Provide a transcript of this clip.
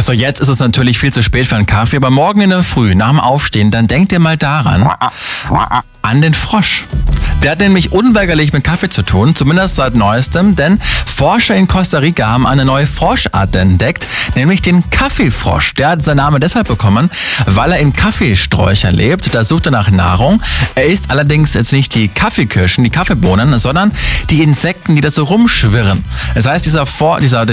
So, jetzt ist es natürlich viel zu spät für einen Kaffee, aber morgen in der Früh, nach dem Aufstehen, dann denkt ihr mal daran, an den Frosch. Der hat nämlich unweigerlich mit Kaffee zu tun, zumindest seit Neuestem, denn Forscher in Costa Rica haben eine neue Froschart entdeckt, nämlich den Kaffeefrosch. Der hat seinen Namen deshalb bekommen, weil er in Kaffeesträuchern lebt. Da sucht er nach Nahrung. Er isst allerdings jetzt nicht die Kaffeekirschen, die Kaffeebohnen, sondern die Insekten, die da so rumschwirren. Das heißt, dieser